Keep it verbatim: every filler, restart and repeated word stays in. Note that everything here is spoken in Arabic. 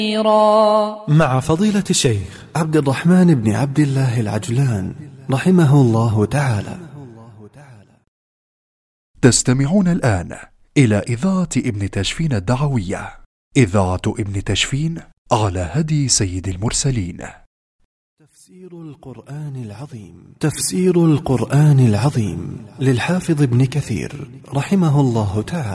مع فضيلة الشيخ عبد الرحمن بن عبد الله العجلان رحمه الله تعالى. تستمعون الآن إلى إذاعة ابن تشفين الدعوية، إذاعة ابن تشفين على هدي سيد المرسلين. تفسير القرآن العظيم تفسير القرآن العظيم للحافظ ابن كثير رحمه الله تعالى.